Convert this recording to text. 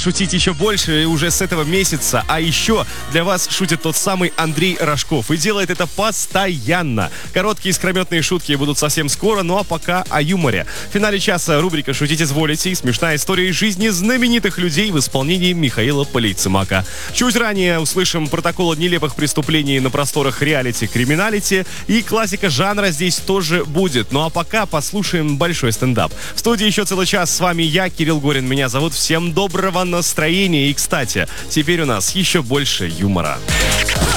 шутить еще больше уже с этого месяца. А еще для вас шутит тот самый Андрей Рожков. И делает это постоянно. Короткие искрометные шутки будут совсем скоро, ну а пока о юморе. В финале часа рубрика «Шутить изволите» и смешная история из жизни знаменитых людей в исполнении Михаила Полейцымака. Чуть ранее услышим протоколы нелепых преступлений на просторах реалити-криминалити. И классика жанра здесь тоже будет. Ну а пока послушаем большой стендап. В студии еще целый час. С вами я, Кирилл Горин. Меня зовут. Всем доброго настроения. И, кстати, теперь у нас еще больше юмора.